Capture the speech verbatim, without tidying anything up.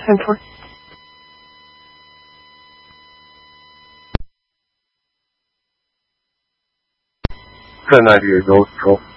time for? Can I be a ghost troll?